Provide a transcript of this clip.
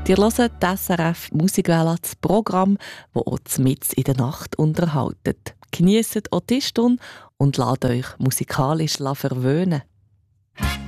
Ihr hört das SRF Musikwelle, das Programm, das euch mitten in der Nacht unterhaltet. Genießt auch die Stunde und lasst euch musikalisch verwöhnen.